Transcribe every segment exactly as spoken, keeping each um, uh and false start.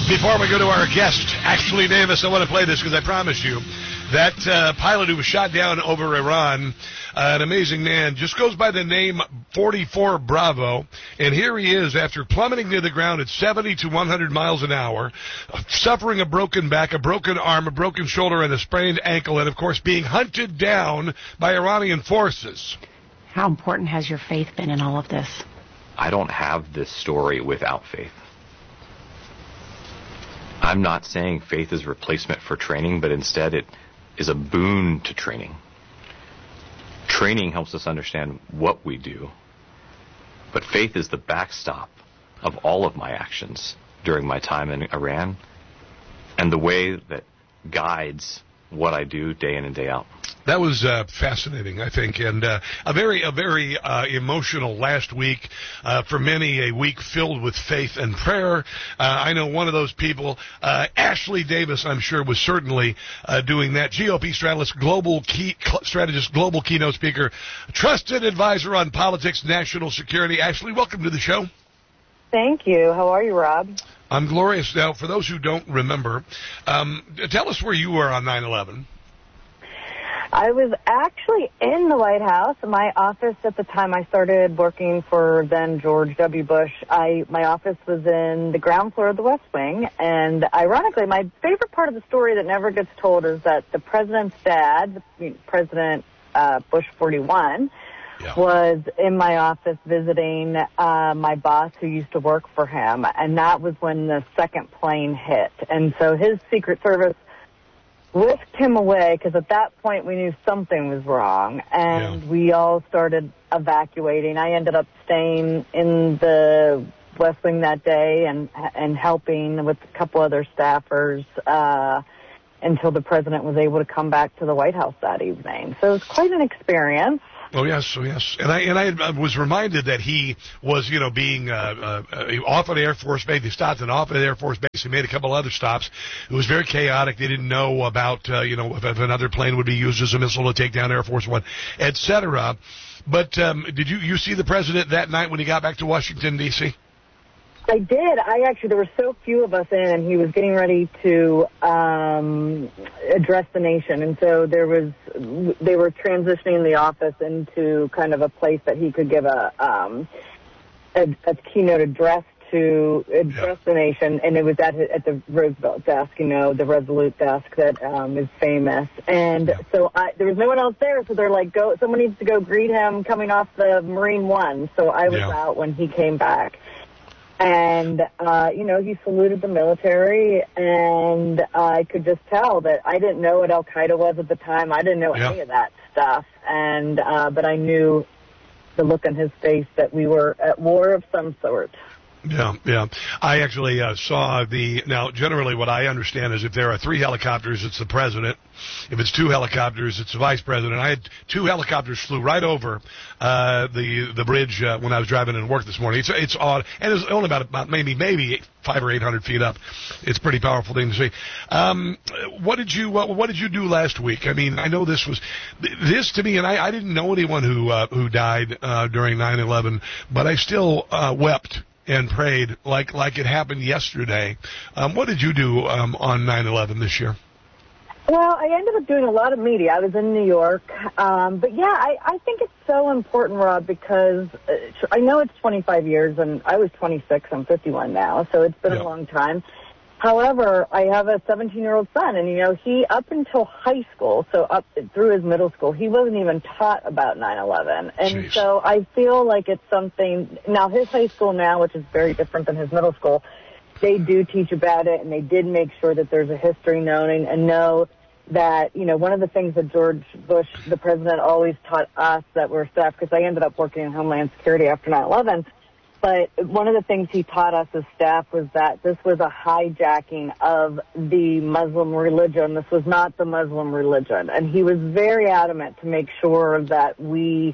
Before we go to our guest, Ashley Davis, I want to play this because I promised you that uh, pilot who was shot down over Iran, uh, an amazing man, just goes by the name forty-four Bravo, and here he is after plummeting to the ground at seventy to one hundred miles an hour, suffering a broken back, a broken arm, a broken shoulder, and a sprained ankle, and of course being hunted down by Iranian forces. How important has your faith been in all of this? I don't have this story without faith. I'm not saying faith is replacement for training, but instead it is a boon to training. Training helps us understand what we do, but faith is the backstop of all of my actions during my time in Iran and the way that guides what I do day in and day out. That was uh, fascinating, I think, and uh, a very, a very uh, emotional last week uh, for many. A week filled with faith and prayer. Uh, I know one of those people, uh, Ashley Davis, I'm sure, was certainly uh, doing that. G O P strategist, global key strategist, global keynote speaker, trusted advisor on politics, national security. Ashley, welcome to the show. Thank you. How are you, Rob? I'm glorious. Now, for those who don't remember, um, tell us where you were on nine eleven. I was actually in the White House. My office at the time I started working for then George W. Bush, I my office was in the ground floor of the West Wing. And ironically, my favorite part of the story that never gets told is that the president's dad, President uh, Bush forty-one, yeah. was in my office visiting uh, my boss who used to work for him. And that was when the second plane hit. And so his Secret Service whisked him away because at that point we knew something was wrong, and yeah. we all started evacuating. I ended up staying in the West Wing that day and and helping with a couple other staffers uh, until the president was able to come back to the White House that evening. So it was quite an experience. Oh yes, oh yes, and I and I was reminded that he was, you know, being uh, uh, off at Air Force Base. He stopped and off at Air Force Base. He made a couple other stops. It was very chaotic. They didn't know about, uh, you know, if, if another plane would be used as a missile to take down Air Force One, et cetera. But um, did you you see the president that night when he got back to Washington D C? I did. I actually, there were so few of us in, and he was getting ready to um, address the nation. And so there was, they were transitioning the office into kind of a place that he could give a um, a, a keynote address to address yeah. the nation. And it was at at the Roosevelt desk, you know, the Resolute desk that um, is famous. And yeah. so I, there was no one else there. So they're like, go, someone needs to go greet him coming off the Marine One. So I was yeah. out when he came back. And, uh, you know, he saluted the military, and I could just tell that I didn't know what Al-Qaeda was at the time. I didn't know yeah. any of that stuff. And, uh, but I knew the look on his face that we were at war of some sort. Yeah, yeah. I actually uh, saw the, now generally what I understand is if there are three helicopters, it's the president. If it's two helicopters, it's the vice president. I had two helicopters flew right over uh, the the bridge uh, when I was driving in work this morning. It's it's odd, and it's only about, about maybe maybe five or eight hundred feet up. It's a pretty powerful thing to see. Um, what did you what, what did you do last week? I mean, I know this was this to me, and I, I didn't know anyone who uh, who died uh, during nine eleven, but I still uh, wept and prayed like like it happened yesterday. Um, what did you do um, on nine eleven this year? Well, I ended up doing a lot of media. I was in New York. Um, but, yeah, I, I think it's so important, Rob, because uh, I know it's twenty-five years, and I was twenty-six. I'm fifty-one now, so it's been yeah. a long time. However, I have a seventeen-year-old son, and, you know, he, up until high school, so up through his middle school, he wasn't even taught about nine eleven. And Jeez. so I feel like it's something, now his high school now, which is very different than his middle school, they do teach about it, and they did make sure that there's a history known and, and know that, you know, one of the things that George Bush, the president, always taught us that were staff, because I ended up working in Homeland Security after nine eleven, but one of the things he taught us as staff was that this was a hijacking of the Muslim religion. This was not the Muslim religion. And he was very adamant to make sure that we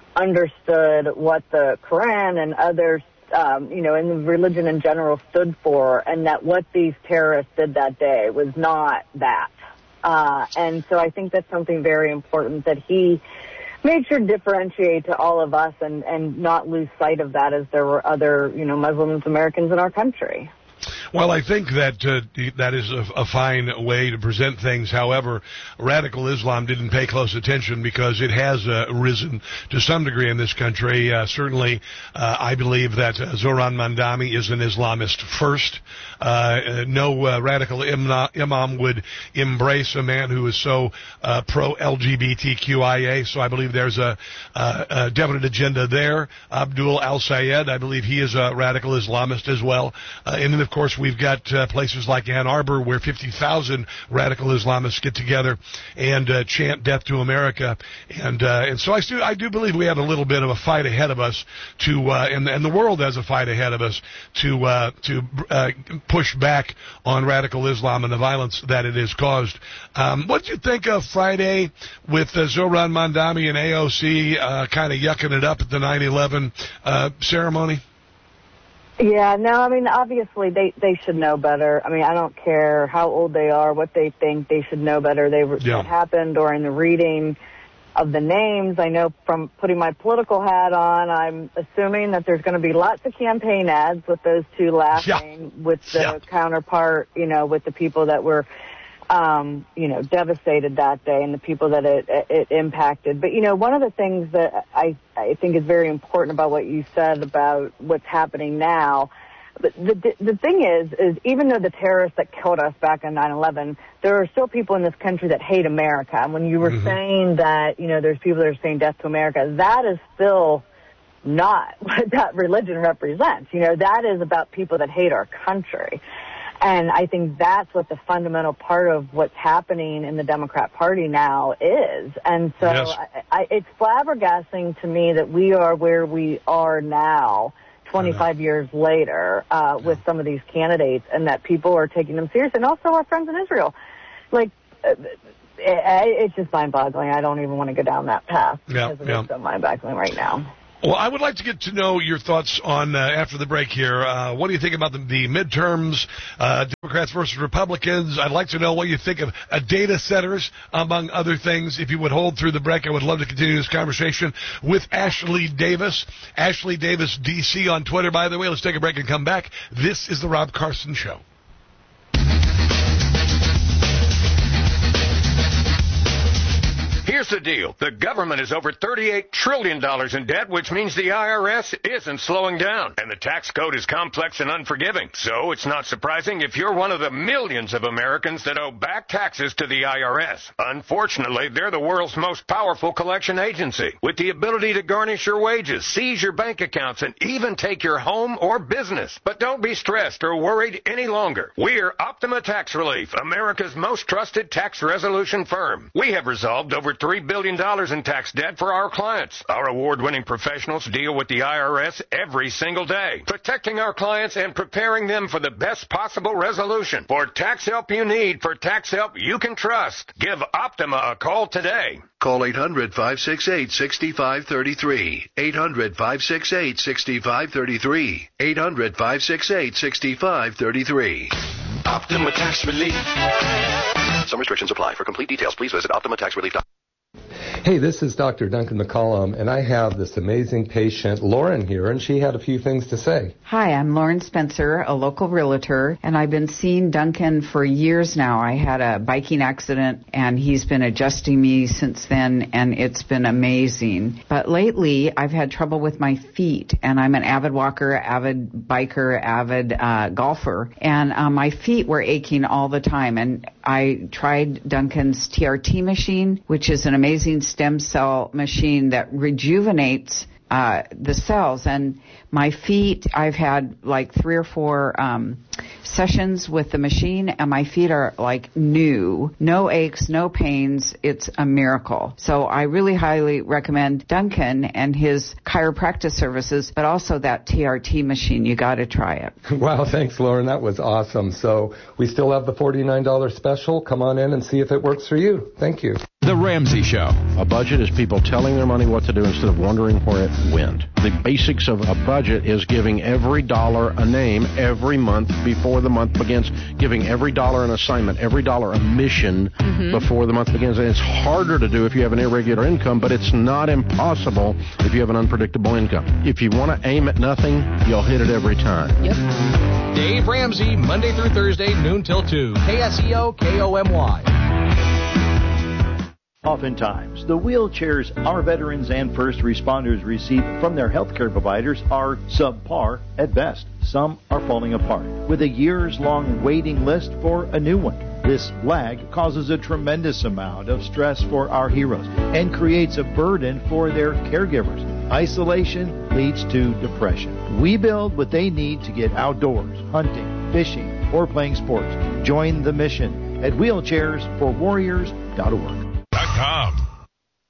understood what the Quran and others, um, you know, and the religion in general stood for, and that what these terrorists did that day was not that. Uh, and so I think that's something very important that he made sure to differentiate to all of us and, and not lose sight of that as there were other, you know, Muslims, Americans in our country. Well, I think that uh, that is a, a fine way to present things. However, radical Islam didn't pay close attention because it has uh, risen to some degree in this country. Uh, certainly, uh, I believe that uh, Zohran Mamdani is an Islamist first. Uh, no uh, radical imam, imam would embrace a man who is so uh, pro-L G B T Q I A, so I believe there's a, a, a definite agenda there. Abdul al-Sayed, I believe he is a radical Islamist as well. Uh, and then, of course, we've got uh, places like Ann Arbor where fifty thousand radical Islamists get together and uh, chant death to America. And uh, and so I do, I do believe we have a little bit of a fight ahead of us to, uh, and, and the world has a fight ahead of us to, uh, to uh, push back on radical Islam and the violence that it has caused. Um, what did you think of Friday with uh, Zohran Mamdani and A O C uh, kind of yucking it up at the nine eleven uh, ceremony? Yeah, no, I mean, obviously they, they should know better. I mean, I don't care how old they are, what they think, they should know better. They were, yeah. It happened during the reading of the names. I know from putting my political hat on, I'm assuming that there's going to be lots of campaign ads with those two laughing yeah. with the yeah. counterpart, you know, with the people that were, um, you know, devastated that day and the people that it, it impacted. But, you know, one of the things that I, I think is very important about what you said about what's happening now, but the the thing is, is even though the terrorists that killed us back on nine eleven, there are still people in this country that hate America. And when you were mm-hmm. saying that, you know, there's people that are saying death to America, that is still not what that religion represents. You know, that is about people that hate our country. And I think that's what the fundamental part of what's happening in the Democrat Party now is. And so yes. I, I, it's flabbergasting to me that we are where we are now, twenty-five years later, uh, with some of these candidates, and that people are taking them serious, and also our friends in Israel. Like, uh, it, it's just mind-boggling. I don't even want to go down that path yeah, because yeah. it's so mind-boggling right now. Well, I would like to get to know your thoughts on, uh, after the break here, uh, what do you think about the, the midterms, uh, Democrats versus Republicans? I'd like to know what you think of uh, data centers, among other things. If you would hold through the break, I would love to continue this conversation with Ashley Davis. Ashley Davis, D C on Twitter, by the way. Let's take a break and come back. This is The Rob Carson Show. Here's the deal. The government is over thirty-eight trillion dollars in debt, which means the I R S isn't slowing down. And the tax code is complex and unforgiving. So it's not surprising if you're one of the millions of Americans that owe back taxes to the I R S. Unfortunately, they're the world's most powerful collection agency, with the ability to garnish your wages, seize your bank accounts, and even take your home or business. But don't be stressed or worried any longer. We're Optima Tax Relief, America's most trusted tax resolution firm. We have resolved over three billion dollars in tax debt for our clients. Our award-winning professionals deal with the I R S every single day, protecting our clients and preparing them for the best possible resolution. For tax help you need, for tax help you can trust, give Optima a call today. Call eight hundred, five six eight, six five three three. eight hundred, five six eight, six five three three. eight hundred, five six eight, six five three three. Optima Tax Relief. Some restrictions apply. For complete details, please visit optima tax relief dot com. Hey, this is Doctor Duncan McCollum, and I have this amazing patient, Lauren, here, and she had a few things to say. Hi, I'm Lauren Spencer, a local realtor, and I've been seeing Duncan for years now. I had a biking accident, and he's been adjusting me since then, and it's been amazing. But lately, I've had trouble with my feet, and I'm an avid walker, avid biker, avid uh, golfer, and uh, my feet were aching all the time, and I tried Duncan's T R T machine, which is an amazing stem cell machine that rejuvenates uh, the cells. And my feet, I've had like three or four um, sessions with the machine, and my feet are like new. No aches, no pains. It's a miracle. So I really highly recommend Duncan and his chiropractic services, but also that T R T machine. You got to try it. Wow, thanks, Lauren. That was awesome. So we still have the forty-nine dollars special. Come on in and see if it works for you. Thank you. The Ramsey Show. A budget is people telling their money what to do instead of wondering where it went. The basics of a budget is giving every dollar a name every month before the month begins, giving every dollar an assignment, every dollar a mission mm-hmm. before the month begins. And it's harder to do if you have an irregular income, but it's not impossible if you have an unpredictable income. If you want to aim at nothing, you'll hit it every time. Yep. Dave Ramsey, Monday through Thursday, noon till two. K S E O K O M Y. Oftentimes, the wheelchairs our veterans and first responders receive from their healthcare providers are subpar at best. Some are falling apart, with a years-long waiting list for a new one. This lag causes a tremendous amount of stress for our heroes and creates a burden for their caregivers. Isolation leads to depression. We build what they need to get outdoors, hunting, fishing, or playing sports. Join the mission at wheelchairs for warriors dot org. Com.